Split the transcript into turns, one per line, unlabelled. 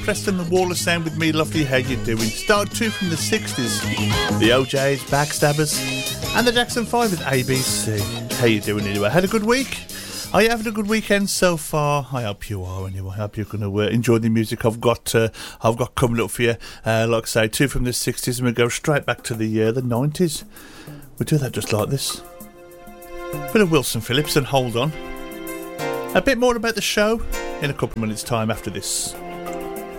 Preston the Wall of Sound with me, lovely, how you doing? Start 2 from the 60s, the OJs, Backstabbers, and the Jackson 5 with ABC. How you doing anyway? Had a good week? Are you having a good weekend so far? I hope you are anyway. I hope you're going to enjoy the music I've got coming up for you. Like I say, 2 from the 60s, and we go straight back to the 90s. We do that just like this. Bit of Wilson Phillips and Hold On. A bit more about the show in a couple of minutes' time after this.